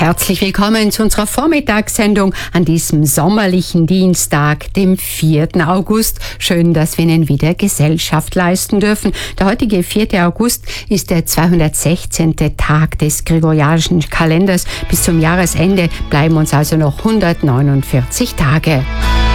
Herzlich willkommen zu unserer Vormittagssendung an diesem sommerlichen Dienstag, dem 4. August. Schön, dass wir Ihnen wieder Gesellschaft leisten dürfen. Der heutige 4. August ist der 216. Tag des gregorianischen Kalenders. Bis zum Jahresende bleiben uns also noch 149 Tage.